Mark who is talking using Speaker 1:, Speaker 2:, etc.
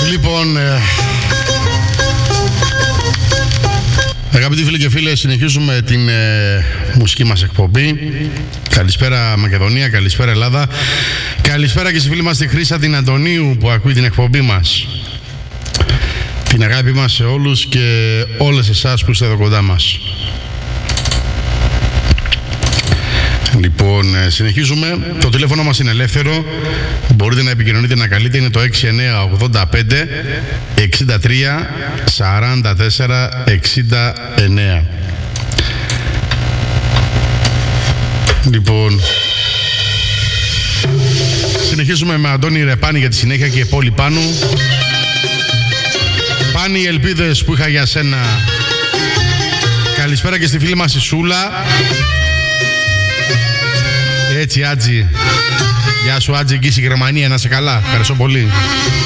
Speaker 1: Λοιπόν, αγαπητοί φίλοι και φίλες, συνεχίζουμε την μουσική μας εκπομπή. Καλησπέρα Μακεδονία, καλησπέρα Ελλάδα. Καλησπέρα και στη φίλη μας τη Χρύσα την Αντωνίου που ακούει την εκπομπή μας. Την αγάπη μας σε όλους και όλες εσάς που είστε εδώ κοντά μας. Λοιπόν, συνεχίζουμε. Το τηλέφωνο μας είναι ελεύθερο. Μπορείτε να επικοινωνείτε, να καλείτε. Είναι το 6985 63 44 69. Λοιπόν, συνεχίζουμε με Αντώνη Ρεπάνη για τη συνέχεια και πόλη Πάνου. Πάνη, οι ελπίδες που είχα για σένα. Καλησπέρα και στη φίλη μας η Σούλα. Έτσι, Άτζη. Γεια σου, Άτζη, εκεί στη Γερμανία. Να είσαι καλά. Ευχαριστώ πολύ.